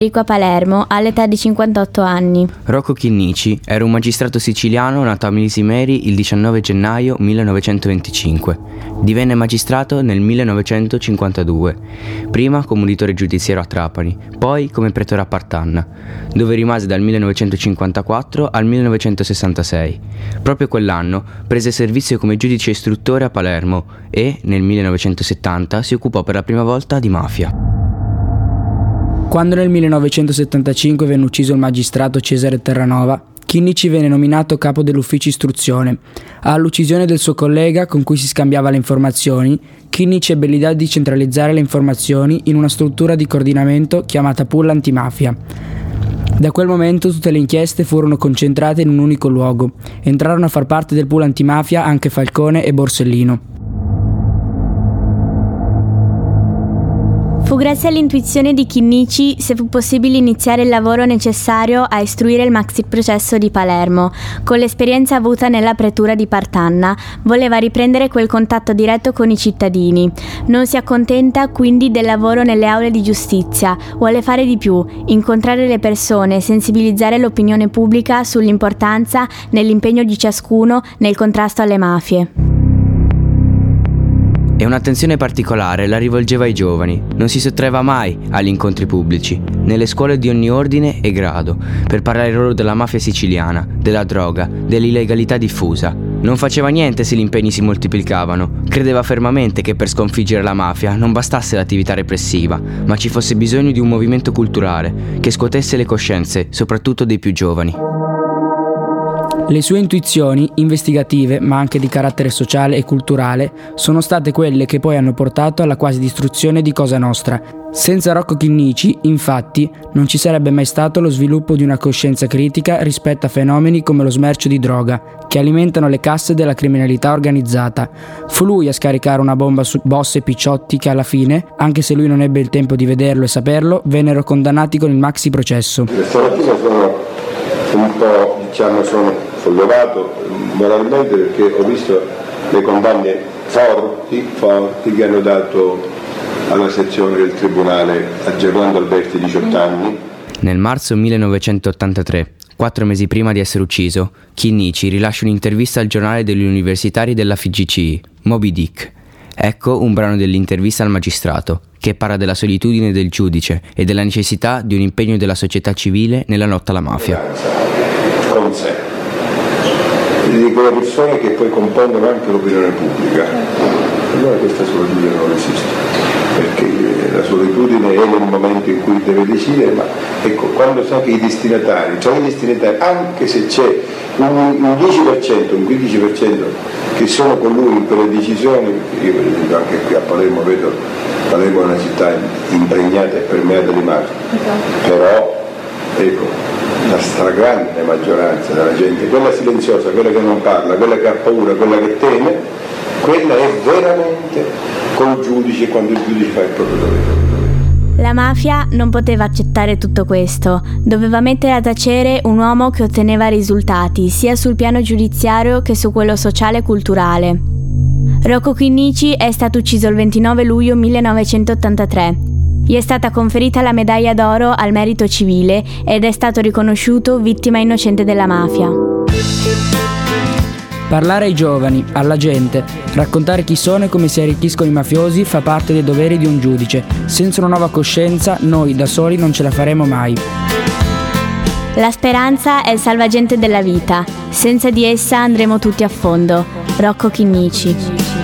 a Palermo all'età di 58 anni. Rocco Chinnici era un magistrato siciliano nato a Melisimeri il 19 gennaio 1925. Divenne magistrato nel 1952, prima come uditore giudiziario a Trapani, poi come pretore a Partanna, dove rimase dal 1954 al 1966. Proprio quell'anno prese servizio come giudice istruttore a Palermo e, nel 1970, si occupò per la prima volta di mafia. Quando nel 1975 venne ucciso il magistrato Cesare Terranova, Chinnici venne nominato capo dell'ufficio istruzione. All'uccisione del suo collega con cui si scambiava le informazioni, Chinnici ebbe l'idea di centralizzare le informazioni in una struttura di coordinamento chiamata Pool Antimafia. Da quel momento tutte le inchieste furono concentrate in un unico luogo. Entrarono a far parte del Pool Antimafia anche Falcone e Borsellino. Fu grazie all'intuizione di Chinnici se fu possibile iniziare il lavoro necessario a istruire il maxi processo di Palermo. Con l'esperienza avuta nella pretura di Partanna, voleva riprendere quel contatto diretto con i cittadini. Non si accontenta quindi del lavoro nelle aule di giustizia, vuole fare di più, incontrare le persone, sensibilizzare l'opinione pubblica sull'importanza nell'impegno di ciascuno nel contrasto alle mafie. E un'attenzione particolare la rivolgeva ai giovani. Non si sottraeva mai agli incontri pubblici, nelle scuole di ogni ordine e grado, per parlare loro della mafia siciliana, della droga, dell'illegalità diffusa. Non faceva niente se gli impegni si moltiplicavano. Credeva fermamente che per sconfiggere la mafia non bastasse l'attività repressiva, ma ci fosse bisogno di un movimento culturale che scuotesse le coscienze, soprattutto dei più giovani. Le sue intuizioni, investigative ma anche di carattere sociale e culturale, sono state quelle che poi hanno portato alla quasi distruzione di Cosa Nostra. Senza Rocco Chinnici, infatti, non ci sarebbe mai stato lo sviluppo di una coscienza critica rispetto a fenomeni come lo smercio di droga, che alimentano le casse della criminalità organizzata. Fu lui a scaricare una bomba su boss e picciotti che alla fine, anche se lui non ebbe il tempo di vederlo e saperlo, vennero condannati con il maxi processo. Stamattina sono un po', sono sollevato moralmente perché ho visto le condanne forti che hanno dato alla sezione del tribunale a Gerlando Alberti 18 anni. Nel marzo 1983, 4 mesi prima di essere ucciso, Chinnici rilascia un'intervista al giornale degli universitari della FIGCI, Moby Dick. Ecco un brano dell'intervista al magistrato, che parla della solitudine del giudice e della necessità di un impegno della società civile nella lotta alla mafia. Con sé. Di quelle persone che poi compongono anche l'opinione pubblica. Allora questa solitudine non esiste, perché la solitudine è nel momento in cui deve decidere, ma ecco, quando sa che i destinatari, anche se c'è un 10%, un 15% che sono con lui in quelle decisioni, io per esempio anche qui a Palermo vedo, Palermo è una città impregnata e permeata di mafia, però ecco, la stragrande maggioranza della gente, quella silenziosa, quella che non parla, quella che ha paura, quella che teme, quella è veramente col giudice quando il giudice fa il proprio dovere. La mafia non poteva accettare tutto questo, doveva mettere a tacere un uomo che otteneva risultati sia sul piano giudiziario che su quello sociale e culturale. Rocco Chinnici è stato ucciso il 29 luglio 1983. Gli è stata conferita la medaglia d'oro al merito civile ed è stato riconosciuto vittima innocente della mafia. Parlare ai giovani, alla gente, raccontare chi sono e come si arricchiscono i mafiosi fa parte dei doveri di un giudice. Senza una nuova coscienza, noi da soli non ce la faremo mai. La speranza è il salvagente della vita. Senza di essa andremo tutti a fondo. Rocco Chinnici.